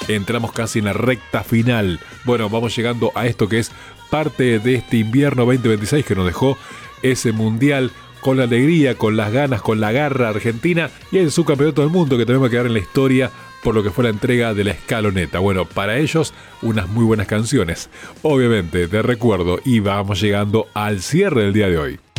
entramos casi en la recta final. Bueno, vamos llegando a esto que es parte de este invierno 2026 que nos dejó ese mundial con la alegría, con las ganas, con la garra argentina y el subcampeonato del mundo que también va a quedar en la historia por lo que fue la entrega de la escaloneta. Bueno, para ellos unas muy buenas canciones, obviamente de recuerdo, y vamos llegando al cierre del día de hoy.